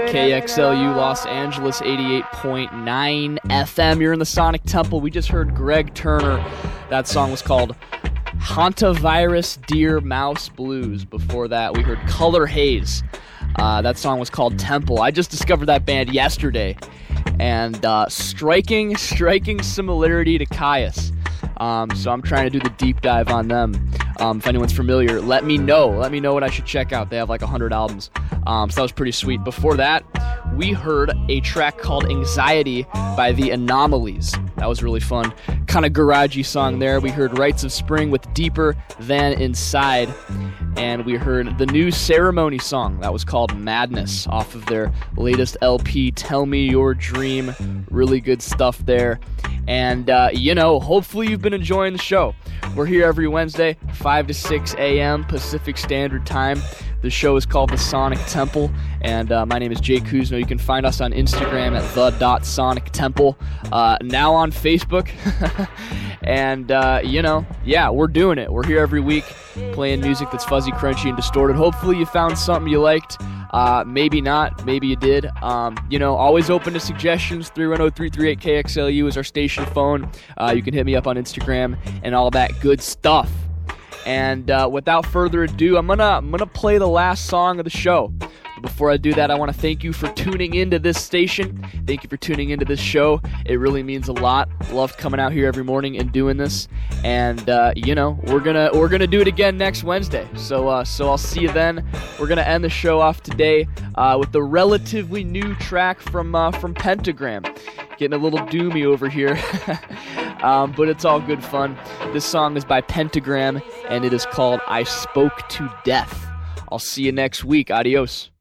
KXLU Los Angeles 88.9 FM. You're in the Sonic Temple. We just heard Greg Turner. That song was called Hantavirus Deer Mouse Blues. Before that, we heard Color Haze. That song was called Temple. I just discovered that band yesterday. And striking similarity to Caius. So I'm trying to do the deep dive on them. If anyone's familiar, let me know. Let me know what I should check out. They have like 100 albums. So that was pretty sweet. Before that, we heard a track called Anxiety by The Anomalies. That was really fun. Kind of garagey song there. We heard Rites of Spring with Deeper Than Inside. And we heard the new Ceremony song. That was called Madness off of their latest LP, Tell Me Your Dream. Really good stuff there. And, hopefully you've been enjoying the show. We're here every Wednesday, 5 to 6 a.m. Pacific Standard Time. The show is called The Sonic Temple, and my name is Jay Kuzno. You can find us on Instagram at the.sonictemple, now on Facebook. And, we're doing it. We're here every week playing music that's fuzzy, crunchy, and distorted. Hopefully you found something you liked. Maybe not. Maybe you did. Always open to suggestions. 310-338-KXLU is our station phone. You can hit me up on Instagram and all that good stuff. And without further ado, I'm gonna play the last song of the show. But before I do that, I want to thank you for tuning into this station. Thank you for tuning into this show. It really means a lot. Love coming out here every morning and doing this. And we're gonna do it again next Wednesday. So I'll see you then. We're gonna end the show off today with the relatively new track from Pentagram. Getting a little doomy over here. But it's all good fun. This song is by Pentagram, and it is called I Spoke to Death. I'll see you next week. Adios.